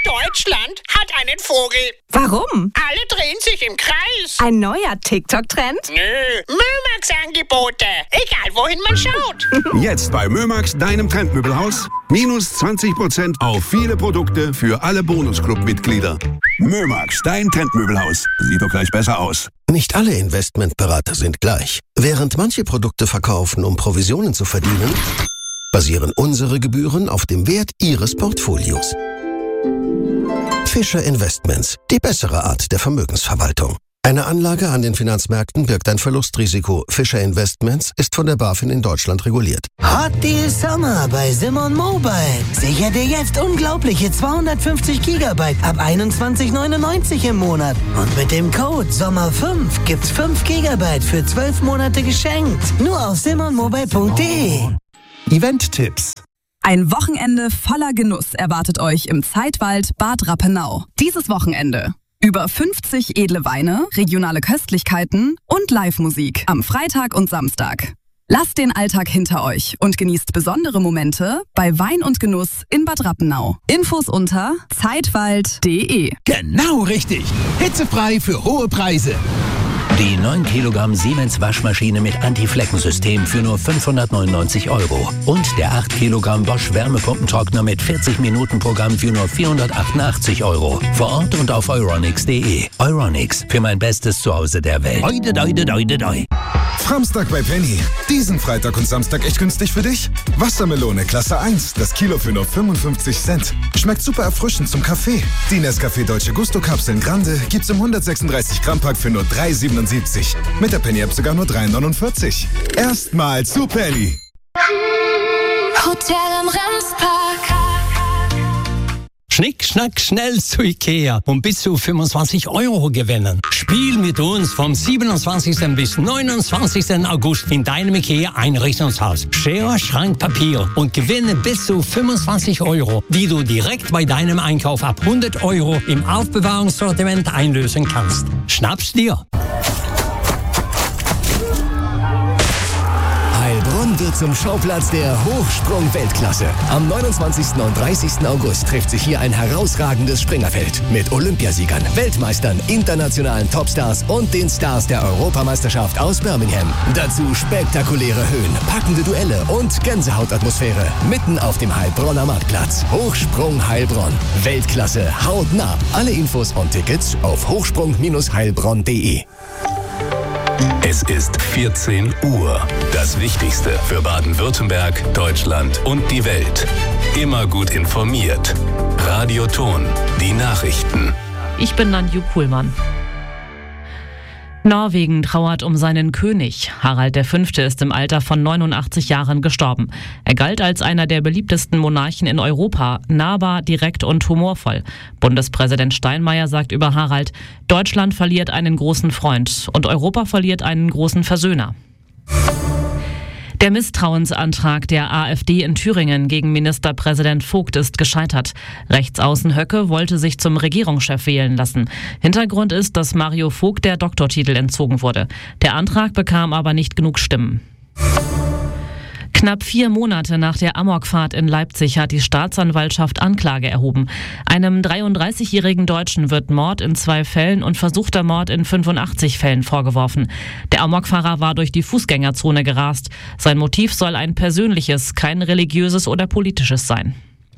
Deutschland hat einen Vogel. Warum? Alle drehen sich im Kreis. Ein neuer TikTok-Trend? Nö, Mömax-Angebote. Egal, wohin man schaut. Jetzt bei Mömax, deinem Trendmöbelhaus. Minus 20% auf viele Produkte für alle Bonusclub-Mitglieder. Mömax, dein Trendmöbelhaus. Sieht doch gleich besser aus. Nicht alle Investmentberater sind gleich. Während manche Produkte verkaufen, um Provisionen zu verdienen, basieren unsere Gebühren auf dem Wert Ihres Portfolios. Fischer Investments, die bessere Art der Vermögensverwaltung. Eine Anlage an den Finanzmärkten birgt ein Verlustrisiko. Fischer Investments ist von der BaFin in Deutschland reguliert. Hot Deal Sommer bei Simon Mobile. Sicher dir jetzt unglaubliche 250 GB ab 21,99 im Monat. Und mit dem Code SOMMER5 gibt's 5 GB für 12 Monate geschenkt. Nur auf simonmobile.de. Event-Tipps. Ein Wochenende voller Genuss erwartet euch im Zeitwald Bad Rappenau. Dieses Wochenende. Über 50 edle Weine, regionale Köstlichkeiten und Live-Musik am Freitag und Samstag. Lasst den Alltag hinter euch und genießt besondere Momente bei Wein und Genuss in Bad Rappenau. Infos unter zeitwald.de. Genau richtig. Hitzefrei für hohe Preise. Die 9 Kilogramm Siemens Waschmaschine mit Anti-Flecken-System für nur 599 €. Und der 8 Kilogramm Bosch Wärmepumpentrockner mit 40-Minuten-Programm für nur 488 €. Vor Ort und auf euronics.de. Euronics, für mein bestes Zuhause der Welt. Oide, doide, doide, doi. Samstag bei Penny. Diesen Freitag und Samstag echt günstig für dich? Wassermelone Klasse 1, das Kilo für nur 55 Cent. Schmeckt super erfrischend zum Kaffee. Die Nescafé Dolce Gusto Kapseln Grande gibt's im 136 Gramm Pack für nur 3,77. Mit der Penny-App sogar nur 3,49. Erstmal zu Penny. Hotel im Remspark. Schnick, schnack, schnell zu Ikea und bis zu 25 € gewinnen. Spiel mit uns vom 27. bis 29. August in deinem Ikea Einrichtungshaus. Schere, Schrank, Papier und gewinne bis zu 25 €, die du direkt bei deinem Einkauf ab 100 € im Aufbewahrungssortiment einlösen kannst. Schnapp's dir! Heilbronn wird zum Schauplatz der Hochsprung-Weltklasse. Am 29. und 30. August trifft sich hier ein herausragendes Springerfeld mit Olympiasiegern, Weltmeistern, internationalen Topstars und den Stars der Europameisterschaft aus Birmingham. Dazu spektakuläre Höhen, packende Duelle und Gänsehautatmosphäre mitten auf dem Heilbronner Marktplatz. Hochsprung Heilbronn. Weltklasse hautnah. Alle Infos und Tickets auf hochsprung-heilbronn.de. Es ist 14 Uhr. Das Wichtigste für Baden-Württemberg, Deutschland und die Welt. Immer gut informiert. Radio Ton, die Nachrichten. Ich bin Nanju Kuhlmann. Norwegen trauert um seinen König. Harald V. ist im Alter von 89 Jahren gestorben. Er galt als einer der beliebtesten Monarchen in Europa, nahbar, direkt und humorvoll. Bundespräsident Steinmeier sagt über Harald: Deutschland verliert einen großen Freund und Europa verliert einen großen Versöhner. Der Misstrauensantrag der AfD in Thüringen gegen Ministerpräsident Vogt ist gescheitert. Rechtsaußen Höcke wollte sich zum Regierungschef wählen lassen. Hintergrund ist, dass Mario Vogt der Doktortitel entzogen wurde. Der Antrag bekam aber nicht genug Stimmen. Knapp 4 Monate nach der Amokfahrt in Leipzig hat die Staatsanwaltschaft Anklage erhoben. Einem 33-jährigen Deutschen wird Mord in 2 Fällen und versuchter Mord in 85 Fällen vorgeworfen. Der Amokfahrer war durch die Fußgängerzone gerast. Sein Motiv soll ein persönliches, kein religiöses oder politisches sein.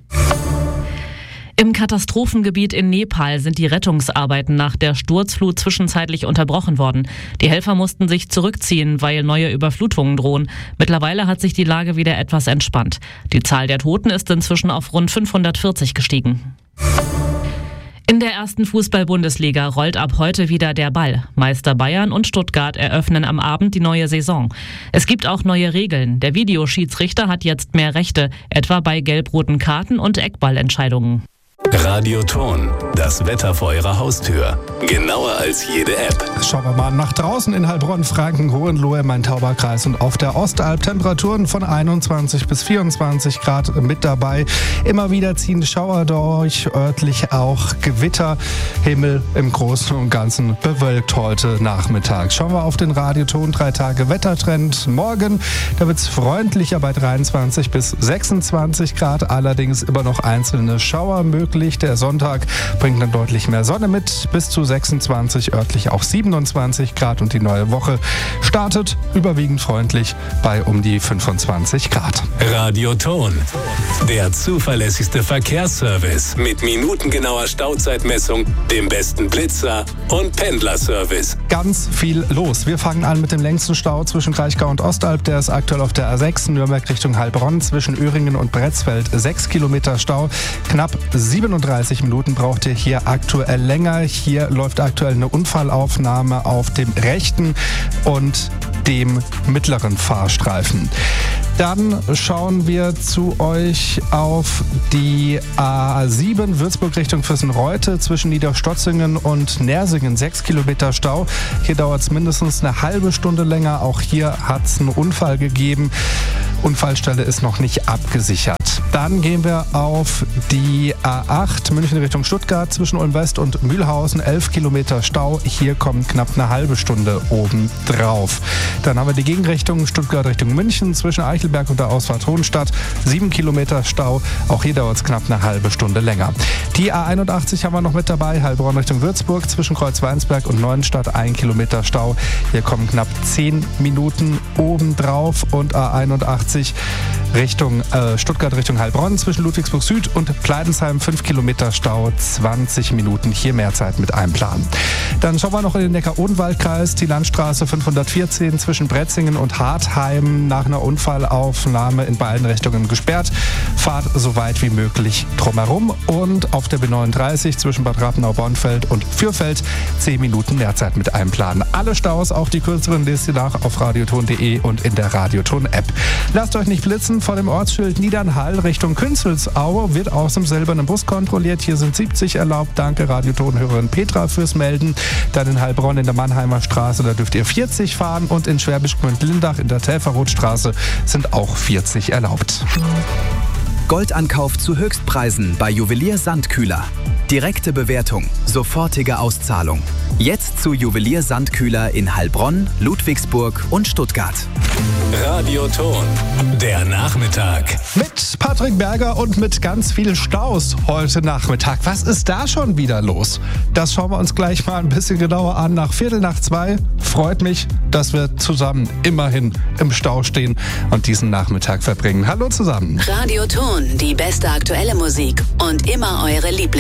Im Katastrophengebiet in Nepal sind die Rettungsarbeiten nach der Sturzflut zwischenzeitlich unterbrochen worden. Die Helfer mussten sich zurückziehen, weil neue Überflutungen drohen. Mittlerweile hat sich die Lage wieder etwas entspannt. Die Zahl der Toten ist inzwischen auf rund 540 gestiegen. In der ersten Fußball-Bundesliga rollt ab heute wieder der Ball. Meister Bayern und Stuttgart eröffnen am Abend die neue Saison. Es gibt auch neue Regeln. Der Videoschiedsrichter hat jetzt mehr Rechte, etwa bei gelb-roten Karten und Eckballentscheidungen. Radio Ton, das Wetter vor Ihrer Haustür. Genauer als jede App. Schauen wir mal nach draußen in Heilbronn, Franken, Hohenlohe, Main-Tauber-Kreis und auf der Ostalb. Temperaturen von 21 bis 24 Grad mit dabei. Immer wieder ziehen Schauer durch, örtlich auch Gewitter. Himmel im Großen und Ganzen bewölkt heute Nachmittag. Schauen wir auf den Radioton 3 Tage Wettertrend. Morgen, da wird es freundlicher bei 23 bis 26 Grad. Allerdings immer noch einzelne Schauer möglich. möglich. Der Sonntag bringt dann deutlich mehr Sonne mit, bis zu 26, örtlich auch 27 Grad. Und die neue Woche startet überwiegend freundlich bei um die 25 Grad. Radioton, der zuverlässigste Verkehrsservice mit minutengenauer Stauzeitmessung, dem besten Blitzer und Pendlerservice. Ganz viel los. Wir fangen an mit dem längsten Stau zwischen Kraichgau und Ostalb. Der ist aktuell auf der A6 Nürnberg Richtung Heilbronn. Zwischen Öhringen und Bretzfeld 6 Kilometer Stau. Knapp 37 Minuten braucht ihr hier aktuell länger. Hier läuft aktuell eine Unfallaufnahme auf dem rechten und dem mittleren Fahrstreifen. Dann schauen wir zu euch auf die A7 Würzburg Richtung Füssen-Reute zwischen Niederstotzingen und Nersingen 6 Kilometer Stau. Hier dauert es mindestens eine halbe Stunde länger. Auch hier hat es einen Unfall gegeben. Unfallstelle ist noch nicht abgesichert. Dann gehen wir auf die A8 München Richtung Stuttgart zwischen Ulm-West und Mühlhausen 11 Kilometer Stau. Hier kommt knapp eine halbe Stunde oben drauf. Dann haben wir die Gegenrichtung Stuttgart Richtung München zwischen Eichelberg und der Ausfahrt Hohenstadt 7 Kilometer Stau. Auch hier dauert es knapp eine halbe Stunde länger. Die A81 haben wir noch mit dabei. Heilbronn Richtung Würzburg zwischen Kreuzweinsberg und Neuenstadt 1 Kilometer Stau. Hier kommen knapp 10 Minuten oben drauf. Und A81 Richtung Stuttgart Richtung Heilbronn zwischen Ludwigsburg Süd und Kleidensheim 5 Kilometer Stau, 20 Minuten, hier mehr Zeit mit einplanen. Dann schauen wir noch in den Neckar-Odenwald-Kreis, die Landstraße 514 zwischen Bretzingen und Hartheim nach einer Unfallaufnahme in beiden Richtungen gesperrt. Fahrt so weit wie möglich drumherum und auf der B39 zwischen Bad Rappenau-Bornfeld und Fürfeld 10 Minuten mehr Zeit mit einplanen. Alle Staus, auch die kürzeren, lest ihr nach auf radioton.de und in der Radioton-App. Lasst euch nicht blitzen, vor dem Ortsschild Niedernhall Richtung Künzelsau wird aus dem silbernen Bus kontrolliert. Hier sind 70 erlaubt. Danke Radioton-Hörerin Petra fürs Melden. Dann in Heilbronn in der Mannheimer Straße, da dürft ihr 40 fahren. Und in Schwäbisch Gmünd-Lindach in der Täferrothstraße sind auch 40 erlaubt. Goldankauf zu Höchstpreisen bei Juwelier Sandkühler. Direkte Bewertung, sofortige Auszahlung. Jetzt zu Juwelier Sandkühler in Heilbronn, Ludwigsburg und Stuttgart. Radioton, der Nachmittag. Mit Patrick Berger und mit ganz vielen Staus heute Nachmittag. Was ist da schon wieder los? Das schauen wir uns gleich mal ein bisschen genauer an. Nach 1:15 freut mich, dass wir zusammen immerhin im Stau stehen und diesen Nachmittag verbringen. Hallo zusammen. Radioton, die beste aktuelle Musik und immer eure Lieblings.